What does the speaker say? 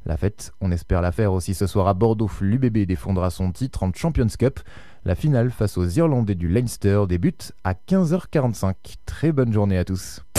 La fête, on espère la faire aussi ce soir à Bordeaux. L'UBB défendra son titre en Champions Cup. La finale face aux Irlandais du Leinster débute à 15h45. Très bonne journée à tous.